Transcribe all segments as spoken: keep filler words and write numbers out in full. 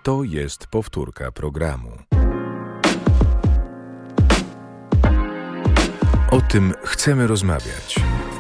To jest powtórka programu. O tym chcemy rozmawiać.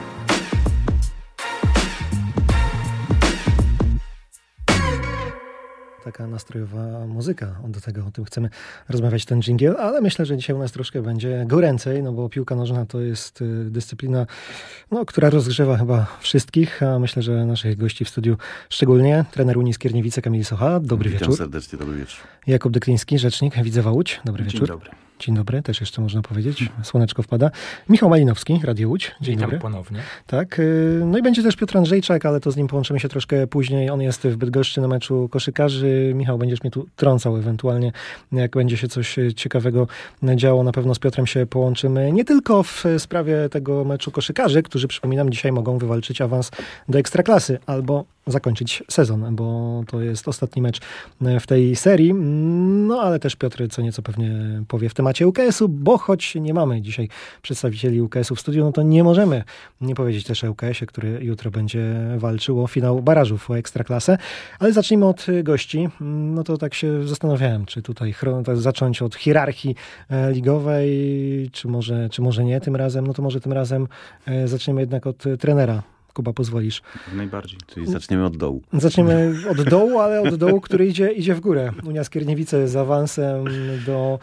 Taka nastrojowa muzyka. Do tego o tym chcemy rozmawiać, ten dżingiel, ale myślę, że dzisiaj u nas troszkę będzie goręcej, no bo piłka nożna to jest dyscyplina, no, która rozgrzewa chyba wszystkich, a myślę, że naszych gości w studiu szczególnie. Trener Unii Skierniewice Kamil Socha. Dobry Witam wieczór. serdecznie, dobry wieczór. Jakub Dekliński, rzecznik Widzewa Łódź. Dobry Dzień wieczór. dobry. Dzień dobry, też jeszcze można powiedzieć. Słoneczko wpada. Michał Malinowski, Radio Łódź. Dzień Witam dobry. ponownie. Tak. No i będzie też Piotr Andrzejczak, ale to z nim połączymy się troszkę później. On jest w Bydgoszczy na meczu koszykarzy. Michał, będziesz mnie tu trącał ewentualnie, jak będzie się coś ciekawego działo. Na pewno z Piotrem się połączymy. Nie tylko w sprawie tego meczu koszykarzy, którzy, przypominam, dzisiaj mogą wywalczyć awans do Ekstraklasy albo zakończyć sezon, bo to jest ostatni mecz w tej serii. No ale też Piotr co nieco pewnie powie w temacie U K S-u, bo choć nie mamy dzisiaj przedstawicieli U K S-u w studiu, no to nie możemy nie powiedzieć też o U K S-ie, który jutro będzie walczył o finał barażów o Ekstraklasę. Ale zacznijmy od gości. No to tak się zastanawiałem, czy tutaj zacząć od hierarchii ligowej, czy może, czy może nie tym razem. No to może tym razem zaczniemy jednak od trenera. Kuba, pozwolisz? Najbardziej, czyli zaczniemy od dołu. Zaczniemy od dołu, ale od dołu, który idzie, idzie w górę. Unia Skierniewice z awansem do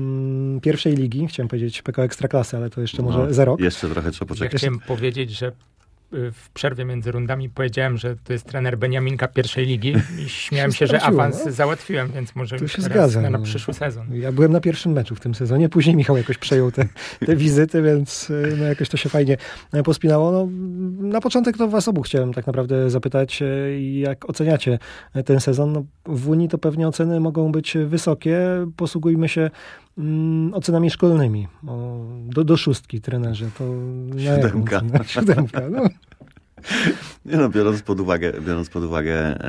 mm, pierwszej ligi. Chciałem powiedzieć P K O Ekstraklasy, ale to jeszcze może No, za rok. Jeszcze trochę trzeba poczekać. Ja chciałem powiedzieć, że w przerwie między rundami powiedziałem, że to jest trener Beniaminka pierwszej ligi i śmiałem się, że awans no? załatwiłem, więc może tu już się teraz zgadza, na, na no. przyszły sezon. Ja byłem na pierwszym meczu w tym sezonie, później Michał jakoś przejął te, te wizyty, więc no jakoś to się fajnie pospinało. No, na początek to was obu chciałem tak naprawdę zapytać, jak oceniacie ten sezon. No, w Unii to pewnie oceny mogą być wysokie. Posługujmy się mm, ocenami szkolnymi. O, do, do szóstki trenerze. To Siódemka. No, siódemka, no. Nie no, biorąc pod uwagę, biorąc pod uwagę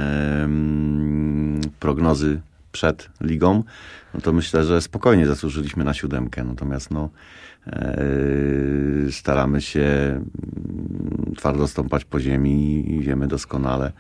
em, prognozy przed ligą, no to myślę, że spokojnie zasłużyliśmy na siódemkę. Natomiast no, e, staramy się twardo stąpać po ziemi i wiemy doskonale,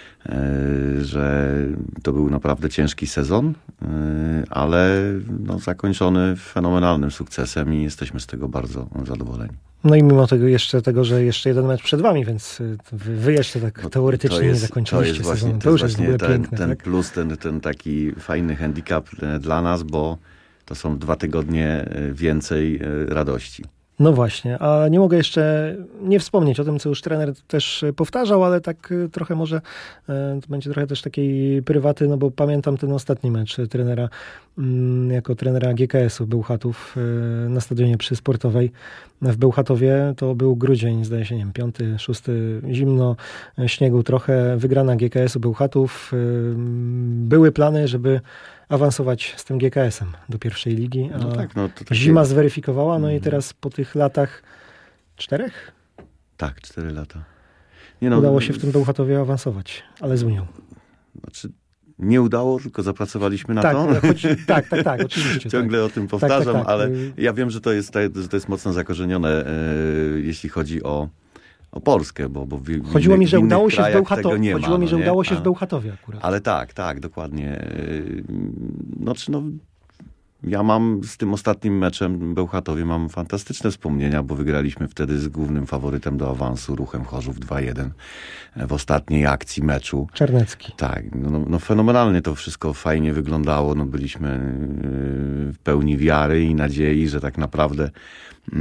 że to był naprawdę ciężki sezon, ale no, zakończony fenomenalnym sukcesem i jesteśmy z tego bardzo zadowoleni. No i mimo tego jeszcze tego, że jeszcze jeden mecz przed wami, więc wy, wy jeszcze tak no, teoretycznie jest, nie zakończyliście to jest sezonu. Właśnie, To już jest właśnie w ogóle ten, piękne. ten tak? plus, ten, ten taki fajny handicap dla nas, bo to są dwa tygodnie więcej radości. No właśnie, a nie mogę jeszcze nie wspomnieć o tym, co już trener też powtarzał, ale tak trochę może to będzie trochę też takiej prywaty, no bo pamiętam ten ostatni mecz trenera, jako trenera G K S-u Bełchatów na stadionie przy Sportowej w Bełchatowie. To był grudzień, zdaje się, nie wiem, piąty, szósty, zimno, śniegu trochę, wygrana G K S-u Bełchatów. Były plany, żeby awansować z tym G K S-em do pierwszej ligi. A no tak, no to takie... zima zweryfikowała, no i teraz po tych latach czterech? Tak, cztery lata. Nie no, udało się w tym Bełchatowie awansować, ale z Unią. Znaczy, nie udało, tylko zapracowaliśmy na tak, to. Choć, tak, tak, tak, oczywiście. Ciągle tak. o tym powtarzam, tak, tak, tak. ale ja wiem, że to jest, że to jest mocno zakorzenione, e, jeśli chodzi o o Polskę, bo, bo w, Chodziło w mi, że innych udało się w Bełchatowie. Chodziło ma, mi, że no udało się A, w Bełchatowie akurat. Ale tak, tak, dokładnie. Znaczy, no, ja mam z tym ostatnim meczem w Bełchatowie mam fantastyczne wspomnienia, bo wygraliśmy wtedy z głównym faworytem do awansu, Ruchem Chorzów dwa jeden w ostatniej akcji meczu. Czarnecki. Tak, no, no fenomenalnie to wszystko fajnie wyglądało. No, byliśmy w pełni wiary i nadziei, że tak naprawdę